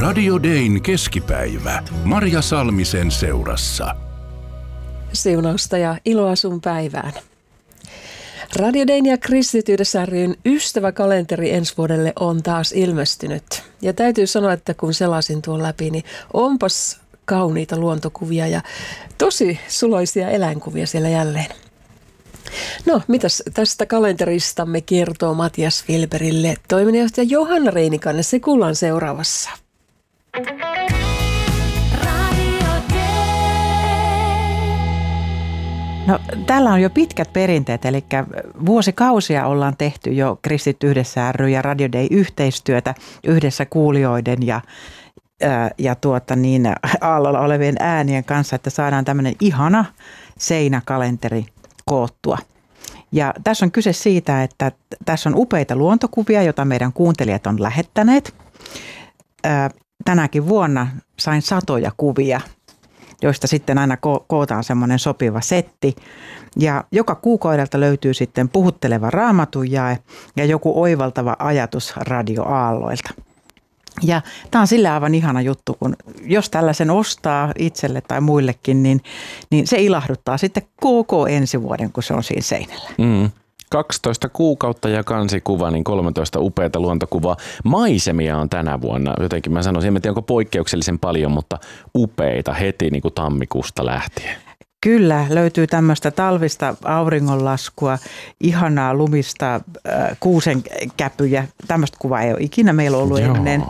Radio Dayn keskipäivä Marja Salmisen seurassa. Siunausta ja iloa sun päivään. Radio Dayn ja Kristityydessä ry:n ystäväkalenteri ensi vuodelle on taas ilmestynyt. Ja täytyy sanoa, että kun selasin tuon läpi, niin onpas kauniita luontokuvia ja tosi suloisia eläinkuvia siellä jälleen. No, mitäs tästä kalenteristamme kertoo Matias Wilberille toiminnanjohtaja Johanna Reinikainen, se kuullaan seuraavassa. No, täällä on jo pitkät perinteet, eli vuosikausia ollaan tehty jo Kristityydessä ry ja Radio Day yhteistyötä yhdessä kuulijoiden ja aallolla olevien äänien kanssa, että saadaan tämmöinen ihana seinäkalenteri koottua. Ja tässä on kyse siitä, että tässä on upeita luontokuvia, joita meidän kuuntelijat on lähettäneet. Tänäkin vuonna sain satoja kuvia, joista sitten aina kootaan semmoinen sopiva setti. Ja joka kuukaudelta löytyy sitten puhutteleva raamattujae ja joku oivaltava ajatus radioaalloilta. Ja tämä on sillä aivan ihana juttu, kun jos tällaisen ostaa itselle tai muillekin, niin se ilahduttaa sitten koko ensi vuoden, kun se on siinä seinällä. 12 kuukautta ja kansikuva, niin 13 upeata luontokuvaa. Maisemia on tänä vuonna, jotenkin mä sanoisin, en tiedä onko poikkeuksellisen paljon, mutta upeita heti niin kuin tammikuusta lähtien. Kyllä, löytyy tämmöistä auringonlaskua, ihanaa lumista kuusenkäpyjä. Tämmöistä kuvaa ei ole ikinä meillä ollut ennen.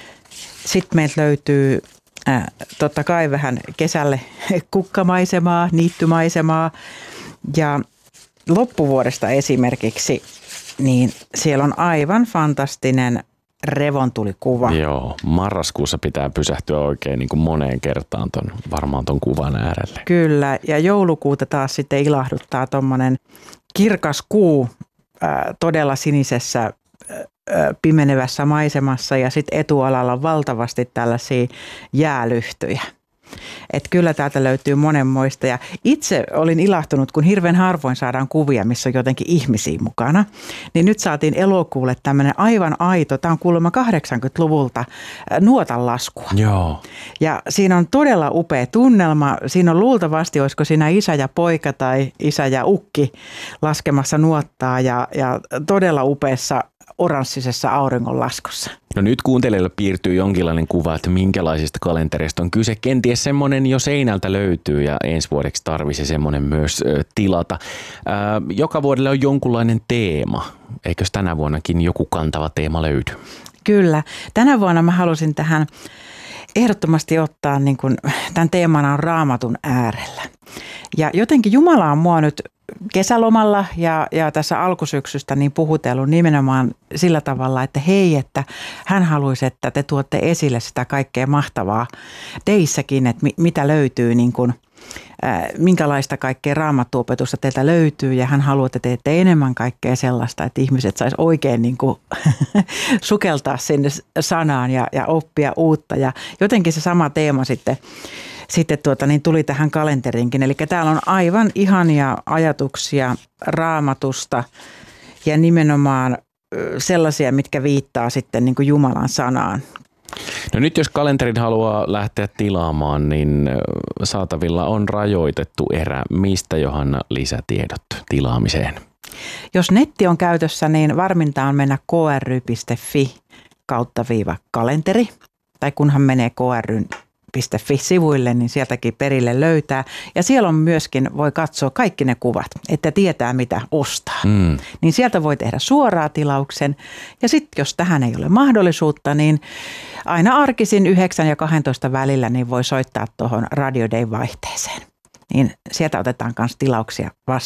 Sitten meiltä löytyy totta kai vähän kesälle kukkamaisemaa, niittymaisemaa ja loppuvuodesta esimerkiksi, niin siellä on aivan fantastinen revontulikuva. Joo, marraskuussa pitää pysähtyä oikein niin kuin moneen kertaan varmaan ton kuvan äärelle. Kyllä, ja joulukuuta taas sitten ilahduttaa tommonen kirkas kuu todella sinisessä pimenevässä maisemassa ja sitten etualalla valtavasti tällaisia jäälyhtyjä. Että kyllä täältä löytyy monenmoista ja itse olin ilahtunut, kun hirveän harvoin saadaan kuvia, missä on jotenkin ihmisiä mukana. Niin nyt saatiin elokuulle tämmöinen aivan aito, tämä on kuulemma 80-luvulta, nuotanlaskua. Joo. Ja siinä on todella upea tunnelma. Siinä on luultavasti, olisiko siinä isä ja poika tai isä ja ukki laskemassa nuottaa ja todella upeassa oranssisessa auringonlaskussa. No nyt kuuntelijoille piirtyy jonkinlainen kuva, että minkälaisista kalentereista on kyse. Kenties semmoinen jo seinältä löytyy ja ensi vuodeksi tarvitsisi semmoinen myös tilata. Joka vuodelle on jonkunlainen teema. Eikös tänä vuonnakin joku kantava teema löydy? Kyllä. Tänä vuonna mä halusin tähän ehdottomasti ottaa, niin kuin, tämän teemana on Raamatun äärellä. Ja jotenkin Jumala on mua nyt kesälomalla ja tässä alkusyksystä niin puhutellut nimenomaan sillä tavalla, että hei, että hän haluaisi, että te tuotte esille sitä kaikkea mahtavaa teissäkin, että mitä löytyy, niin kuin, minkälaista kaikkea raamattuopetusta teiltä löytyy ja hän haluaa, että teette enemmän kaikkea sellaista, että ihmiset sais oikein niin kuin sukeltaa sinne sanaan ja oppia uutta ja jotenkin se sama teema sitten tuli tähän kalenteriinkin. Eli täällä on aivan ihania ajatuksia Raamatusta ja nimenomaan sellaisia, mitkä viittaa sitten niin kuin Jumalan sanaan. No nyt jos kalenterin haluaa lähteä tilaamaan, niin saatavilla on rajoitettu erä. Mistä Johanna lisätiedot tilaamiseen? Jos netti on käytössä, niin varminta on mennä kry.fi/kalenteri tai kunhan menee kry.fi-sivuille, niin sieltäkin perille löytää. Ja siellä on myöskin, voi katsoa kaikki ne kuvat, että tietää mitä ostaa. Niin sieltä voi tehdä suoraan tilauksen. Ja sitten jos tähän ei ole mahdollisuutta, niin aina arkisin 9 ja 12 välillä niin voi soittaa tuohon Radio Day -vaihteeseen. Niin sieltä otetaan myös tilauksia vastaan.